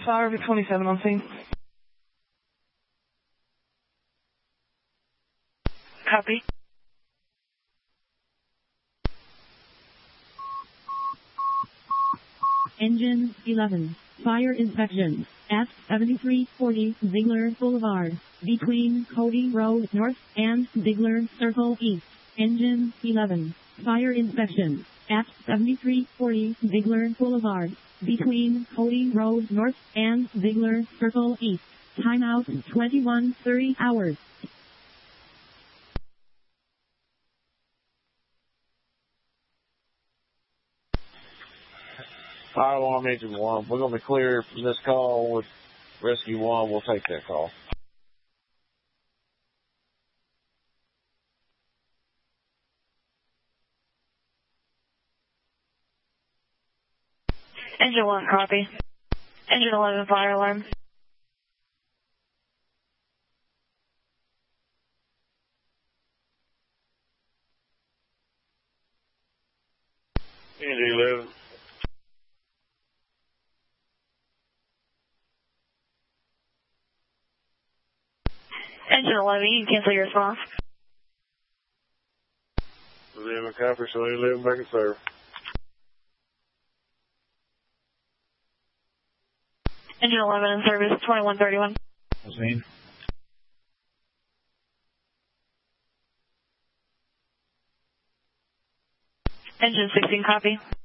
Fire Vic 27 on scene. Copy. Engine 11. Fire inspection at 7340 Ziegler Boulevard, between Cody Road North and Ziegler Circle East. Engine 11. Fire inspection at 7340 Ziegler Boulevard, between Cody Road North and Ziegler Circle East. Timeout 21:30 hours. Fire alarm engine 1. We're going to be clear from this call with Rescue 1. We'll take that call. Engine 1, copy. Engine 11, fire alarm. Engine 11. Engine 11, you can cancel your response. 11 copy, so 11 back in service. Engine 11 in service, 2131. Scene. Engine 16, copy.